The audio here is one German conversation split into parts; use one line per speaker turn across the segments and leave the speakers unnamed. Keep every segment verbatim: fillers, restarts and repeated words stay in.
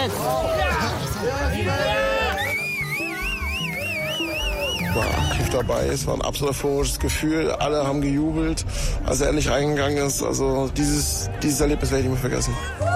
War aktiv dabei, es war ein absolut euphorisches Gefühl, alle haben gejubelt, als er endlich reingegangen ist. Also dieses, dieses Erlebnis werde ich nicht mehr vergessen.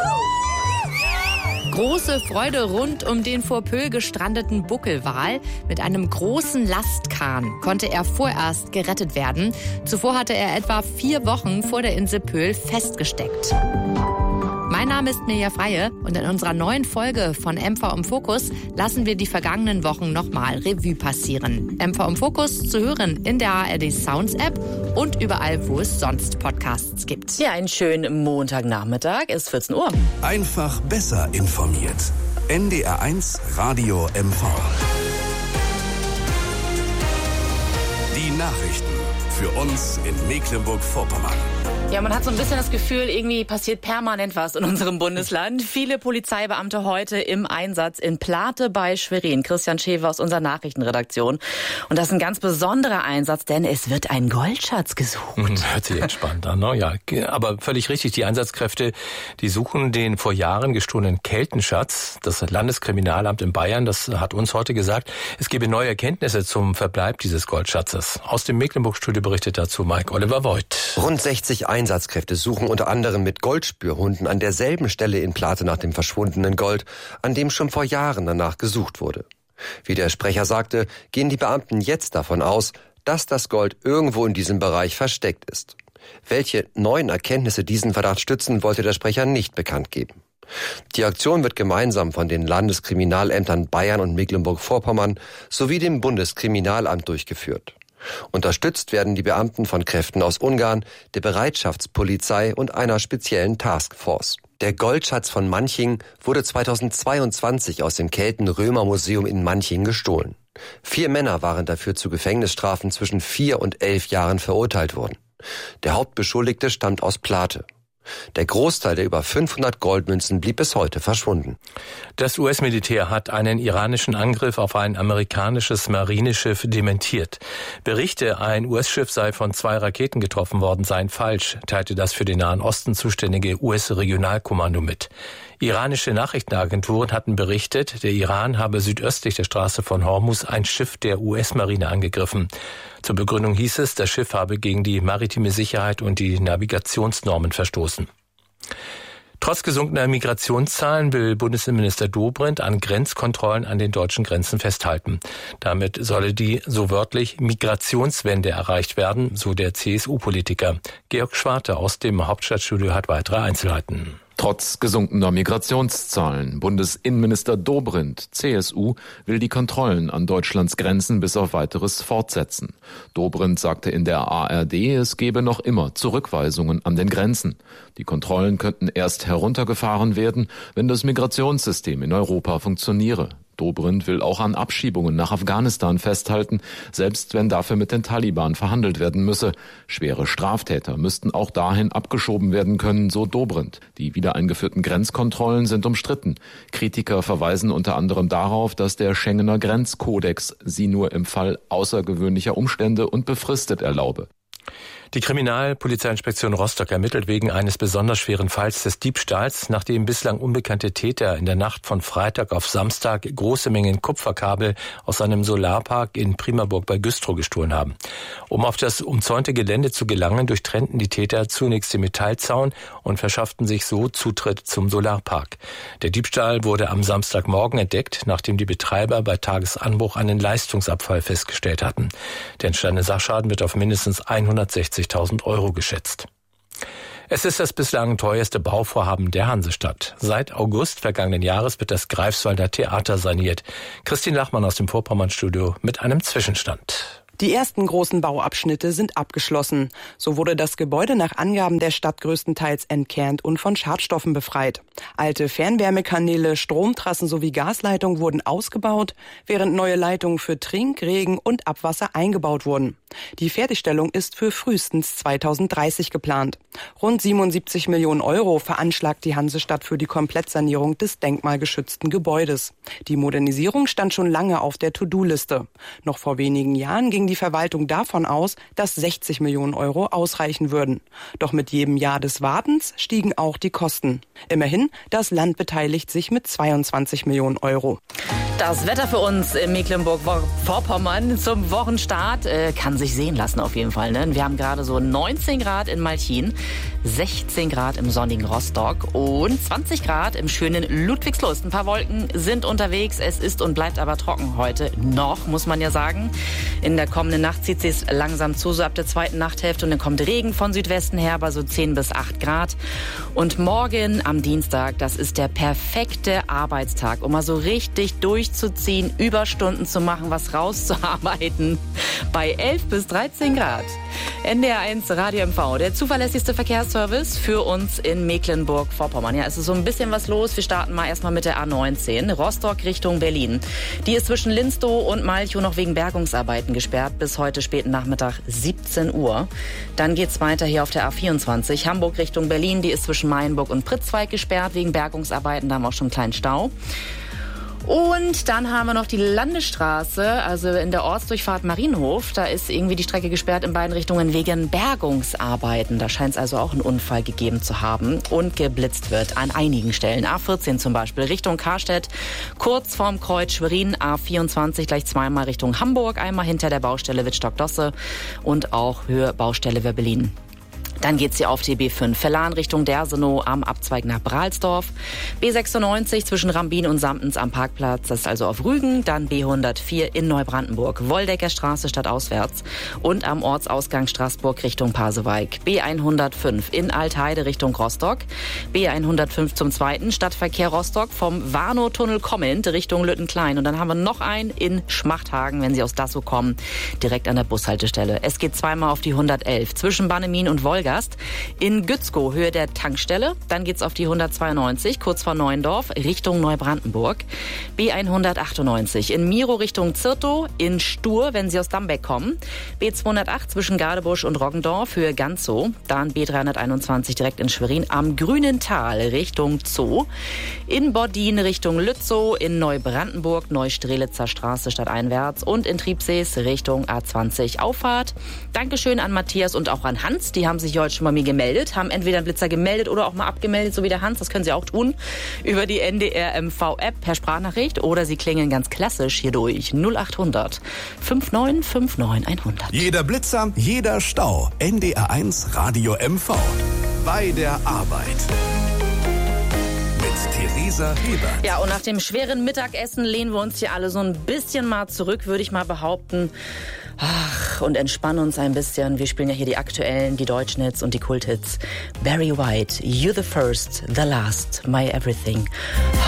Große Freude rund um den vor Pöhl gestrandeten Buckelwal. Mit einem großen Lastkahn konnte er vorerst gerettet werden. Zuvor hatte er etwa vier Wochen vor der Insel Pöhl festgesteckt. Mein Name ist Mirja Freie und in unserer neuen Folge von M V im Fokus lassen wir die vergangenen Wochen nochmal Revue passieren. M V im Fokus zu hören in der A R D Sounds App und überall, wo es sonst Podcasts gibt.
Ja, einen schönen Montagnachmittag, ist vierzehn Uhr.
Einfach besser informiert. N D R eins Radio M V. Die Nachrichten für uns in Mecklenburg-Vorpommern.
Ja, man hat so ein bisschen das Gefühl, irgendwie passiert permanent was in unserem Bundesland. Viele Polizeibeamte heute im Einsatz in Plate bei Schwerin. Christian Schäfer aus unserer Nachrichtenredaktion. Und das ist ein ganz besonderer Einsatz, denn es wird ein Goldschatz gesucht.
Hört sich entspannt an, ne? Ja, aber völlig richtig. Die Einsatzkräfte, die suchen den vor Jahren gestohlenen Keltenschatz. Das Landeskriminalamt in Bayern, das hat uns heute gesagt, es gebe neue Erkenntnisse zum Verbleib dieses Goldschatzes. Aus dem Mecklenburg-Studio berichtet dazu Mike Oliver Voigt.
Rund sechzig Einsatzkräfte suchen unter anderem mit Goldspürhunden an derselben Stelle in Plate nach dem verschwundenen Gold, an dem schon vor Jahren danach gesucht wurde. Wie der Sprecher sagte, gehen die Beamten jetzt davon aus, dass das Gold irgendwo in diesem Bereich versteckt ist. Welche neuen Erkenntnisse diesen Verdacht stützen, wollte der Sprecher nicht bekannt geben. Die Aktion wird gemeinsam von den Landeskriminalämtern Bayern und Mecklenburg-Vorpommern sowie dem Bundeskriminalamt durchgeführt. Unterstützt werden die Beamten von Kräften aus Ungarn, der Bereitschaftspolizei und einer speziellen Taskforce. Der Goldschatz von Manching wurde zweitausendzweiundzwanzig aus dem Kelten-Römer-Museum in Manching gestohlen. Vier Männer waren dafür zu Gefängnisstrafen zwischen vier und elf Jahren verurteilt worden. Der Hauptbeschuldigte stammt aus Plate. Der Großteil der über fünfhundert Goldmünzen blieb bis heute verschwunden.
Das U S-Militär hat einen iranischen Angriff auf ein amerikanisches Marineschiff dementiert. Berichte, ein U S-Schiff sei von zwei Raketen getroffen worden, seien falsch, teilte das für den Nahen Osten zuständige U S-Regionalkommando mit. Iranische Nachrichtenagenturen hatten berichtet, der Iran habe südöstlich der Straße von Hormuz ein Schiff der U S-Marine angegriffen. Zur Begründung hieß es, das Schiff habe gegen die maritime Sicherheit und die Navigationsnormen verstoßen. Trotz gesunkener Migrationszahlen will Bundesinnenminister Dobrindt an Grenzkontrollen an den deutschen Grenzen festhalten. Damit solle die, so wörtlich, Migrationswende erreicht werden, so der C S U-Politiker. Georg Schwarte aus dem Hauptstadtstudio hat weitere Einzelheiten.
Trotz gesunkener Migrationszahlen. Bundesinnenminister Dobrindt, C S U, will die Kontrollen an Deutschlands Grenzen bis auf Weiteres fortsetzen. Dobrindt sagte in der A R D, es gebe noch immer Zurückweisungen an den Grenzen. Die Kontrollen könnten erst heruntergefahren werden, wenn das Migrationssystem in Europa funktioniere. Dobrindt will auch an Abschiebungen nach Afghanistan festhalten, selbst wenn dafür mit den Taliban verhandelt werden müsse. Schwere Straftäter müssten auch dahin abgeschoben werden können, so Dobrindt. Die wieder eingeführten Grenzkontrollen sind umstritten. Kritiker verweisen unter anderem darauf, dass der Schengener Grenzkodex sie nur im Fall außergewöhnlicher Umstände und befristet erlaube.
Die Kriminalpolizeiinspektion Rostock ermittelt wegen eines besonders schweren Falls des Diebstahls, nachdem bislang unbekannte Täter in der Nacht von Freitag auf Samstag große Mengen Kupferkabel aus einem Solarpark in Primaburg bei Güstrow gestohlen haben. Um auf das umzäunte Gelände zu gelangen, durchtrennten die Täter zunächst den Metallzaun und verschafften sich so Zutritt zum Solarpark. Der Diebstahl wurde am Samstagmorgen entdeckt, nachdem die Betreiber bei Tagesanbruch einen Leistungsabfall festgestellt hatten. Der entstandene Sachschaden wird auf mindestens hundertsechzigtausend Euro geschätzt. Es ist das bislang teuerste Bauvorhaben der Hansestadt. Seit August vergangenen Jahres wird das Greifswalder Theater saniert. Christine Lachmann aus dem Vorpommernstudio mit einem Zwischenstand.
Die ersten großen Bauabschnitte sind abgeschlossen. So wurde das Gebäude nach Angaben der Stadt größtenteils entkernt und von Schadstoffen befreit. Alte Fernwärmekanäle, Stromtrassen sowie Gasleitungen wurden ausgebaut, während neue Leitungen für Trink-, Regen- und Abwasser eingebaut wurden. Die Fertigstellung ist für frühestens zweitausenddreißig geplant. Rund siebenundsiebzig Millionen Euro veranschlagt die Hansestadt für die Komplettsanierung des denkmalgeschützten Gebäudes. Die Modernisierung stand schon lange auf der To-Do-Liste. Noch vor wenigen Jahren ging die Verwaltung davon aus, dass sechzig Millionen Euro ausreichen würden. Doch mit jedem Jahr des Wartens stiegen auch die Kosten. Immerhin, das Land beteiligt sich mit zweiundzwanzig Millionen Euro.
Das Wetter für uns in Mecklenburg-Vorpommern zum Wochenstart äh, kann sich sehen lassen auf jeden Fall. Ne? Wir haben gerade so neunzehn Grad in Malchin, sechzehn Grad im sonnigen Rostock und zwanzig Grad im schönen Ludwigslust. Ein paar Wolken sind unterwegs. Es ist und bleibt aber trocken heute noch, muss man ja sagen. In der kommenden Nacht zieht es langsam zu, so ab der zweiten Nachthälfte. Und dann kommt Regen von Südwesten her bei so zehn bis acht Grad. Und morgen am Dienstag, das ist der perfekte Arbeitstag, um mal so richtig durchzuziehen, Überstunden zu machen, was rauszuarbeiten. Bei elf bis dreizehn Grad. N D R eins Radio M V, der zuverlässigste Verkehrsservice für uns in Mecklenburg-Vorpommern. Ja, es ist so ein bisschen was los. Wir starten mal erstmal mit der A neunzehn, Rostock Richtung Berlin. Die ist zwischen Linstow und Malchow noch wegen Bergungsarbeiten gesperrt bis heute späten Nachmittag siebzehn Uhr. Dann geht's weiter hier auf der A vierundzwanzig, Hamburg Richtung Berlin. Die ist zwischen Mayenburg und Pritzwalk gesperrt wegen Bergungsarbeiten. Da haben wir auch schon einen kleinen Stau. Und dann haben wir noch die Landesstraße, also in der Ortsdurchfahrt Marienhof. Da ist irgendwie die Strecke gesperrt in beiden Richtungen wegen Bergungsarbeiten. Da scheint es also auch einen Unfall gegeben zu haben und geblitzt wird an einigen Stellen. A vierzehn zum Beispiel Richtung Karstedt, kurz vorm Kreuz Schwerin. A vierundzwanzig gleich zweimal Richtung Hamburg, einmal hinter der Baustelle Wittstock-Dosse und auch Höhe Baustelle Werbelin. Dann geht's hier auf die B fünf, Verlan Richtung Dersenow am Abzweig nach Bralsdorf. B sechsundneunzig zwischen Rambin und Samtens am Parkplatz, das ist also auf Rügen. Dann B hundertvier in Neubrandenburg, Woldecker Straße stadtauswärts. Und am Ortsausgang Straßburg Richtung Pasewalk. B hundertfünf in Altheide Richtung Rostock. B hundertfünf zum zweiten, Stadtverkehr Rostock vom Warnow-Tunnel kommend Richtung Lüttenklein. Und dann haben wir noch einen in Schmachthagen, wenn Sie aus Dassow kommen, direkt an der Bushaltestelle. Es geht zweimal auf die hundertelf zwischen Bannemin und Wolgast. In Gützkow, Höhe der Tankstelle. Dann geht's auf die hundertzweiundneunzig, kurz vor Neuendorf, Richtung Neubrandenburg. B hundertachtundneunzig in Miro Richtung Zirtow. In Stur, wenn Sie aus Dambeck kommen. B zweihundertacht zwischen Gardebusch und Roggendorf, Höhe Ganzow. Dann B dreihunderteinundzwanzig direkt in Schwerin am Grünen Tal Richtung Zoo. In Boddin Richtung Lützow. In Neubrandenburg, Neustrelitzer Straße stadteinwärts. Und in Triebsees Richtung A zwanzig Auffahrt. Dankeschön an Matthias und auch an Hans. Die haben sich heute schon bei mir gemeldet, haben entweder einen Blitzer gemeldet oder auch mal abgemeldet, so wie der Hans. Das können Sie auch tun über die N D R M V-App per Sprachnachricht oder Sie klingeln ganz klassisch hier durch null achthundert neunundfünfzig neunundfünfzig hundert.
Jeder Blitzer, jeder Stau. N D R eins Radio M V. Bei der Arbeit. Mit Theresa Hebert.
Ja, und nach dem schweren Mittagessen lehnen wir uns hier alle so ein bisschen mal zurück, würde ich mal behaupten. Ach, und entspannen uns ein bisschen. Wir spielen ja hier die aktuellen, die deutschen Hits und die Kulthits. Barry White, You the First, The Last, My Everything.